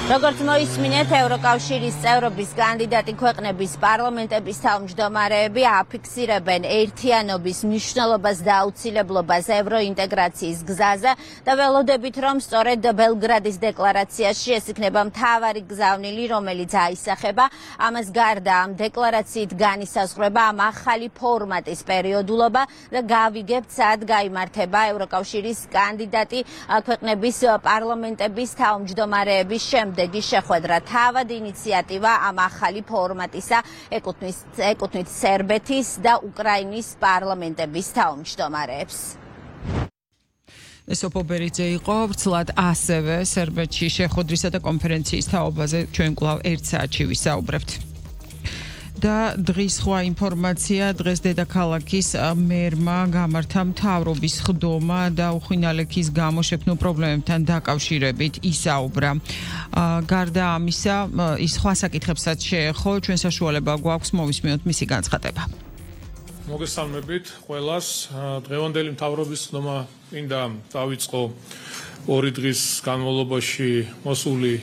როგორც მოისმინეთ, ევროკავშირის წევრობის კანდიდატი ქვეყნების პარლამენტების თავმჯდომარეები აფიქსირებენ ერთიანობის მნიშვნელობას და აუცილებლობას ევროინტეგრაციის გზაზე და ველოდებით, რომ სწორედ ბელგრადის დეკლარაციაში ეს იქნება მთავარი გზავნილი, რომელიც აისახება. ამას გარდა ამ დეკლარაციით განისაზღვრება ამ ახალი ფორმატის პერიოდულობა და გავიგებთ, სად გაიმართება ევროკავშირის კანდიდატი ქვეყნების პარლამენტების თავმჯდომარეების შემდეგ. შეხვედრა თავად ინიციატივა ამ ახალი ფორმატისა ეკუთვნის სერბეთის და უკრაინის პარლამენტების თავმჯდომარეებს. ესო პობერიძე იყო ვრცლად ასევე სერბეთში შეხვედრისა და კონფერენციის თაობაზე ჩვენ კვლავ 1 საათში ვისაუბრებთ. და დღის სხვა ინფორმაცია დღეს დედაქალაქის მერმა გამართა მთავრობის ხდომა და უხვინალექის გამო შექმნილ პრობლემებთან დაკავშირებით ისაუბრა. გარდა ამისა, ის სხვა საკითხებსაც შეეხო, ჩვენ საშუალება გვაქვს მოვისმინოთ მისი განცხადება. მოგესალმებით ყველას. დღევანდელი მთავრობის ხდომა მინდა დავიწყო 2 დღის განმავლობაში მოსული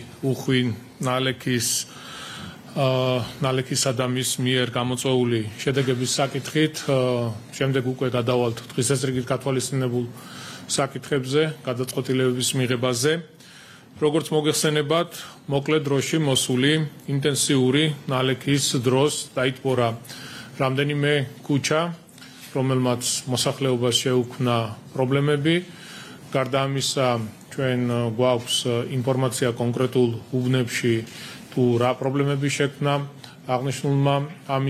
ნალექისა და მის მიერ გამოწვეული შედეგების საკითხით, შემდეგ უკვე გადავალთ დღის წესრიგით გათვალისწინებულ საკითხებზე, გადაწყვეტილებების მიღებაზე. როგორც მოგეხსენებათ, მოკლე დროში მოსული ინტენსიური ნალექის დროს დაიტბორა რამდენიმე ქუჩა, რომელმაც მოსახლეობას შეუქმნა პრობლემები. გარდა ამისა, ჩვენ გვაქვს ინფორმაცია კონკრეტულ უბნებში თუ რა პრობლემები შექმნა აღნიშნულმა